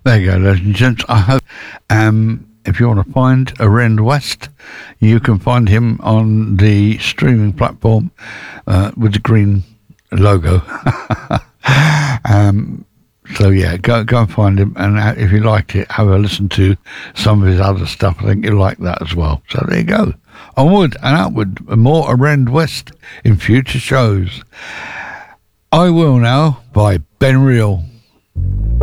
There you go, ladies and gents. I hope if you want to find Arend West, you can find him on the streaming platform with the green logo. So yeah, go and find him, and if you liked it, have a listen to some of his other stuff. I think you'll like that as well. So there you go. Onward and upward, more Arend West in future shows. I Will Now by Ben Real.